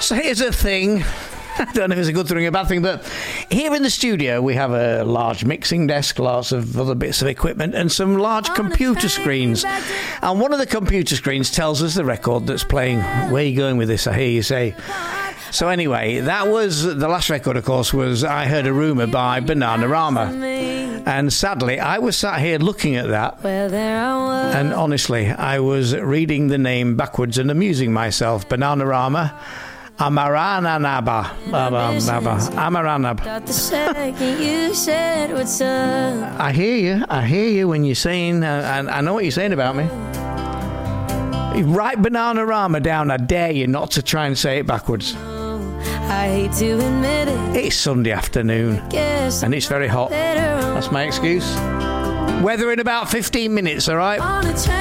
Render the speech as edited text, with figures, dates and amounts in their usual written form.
So here's a thing. I don't know if it's a good thing or a bad thing, but here in the studio we have a large mixing desk, lots of other bits of equipment, and some large computer screens. And one of the computer screens tells us the record that's playing. Where are you going with this, I hear you say? So anyway, that was the last record, of course, was I Heard a Rumour by Bananarama. And sadly, I was sat here looking at that, and honestly, I was reading the name backwards and amusing myself. Bananarama. Amarananaba. Amaranab. I hear you when you're saying, and I know what you're saying about me. Write Bananarama down, I dare you not to try and say it backwards. I hate to admit it. It's Sunday afternoon, and it's very hot. That's my excuse. Weather in about 15 minutes, all right?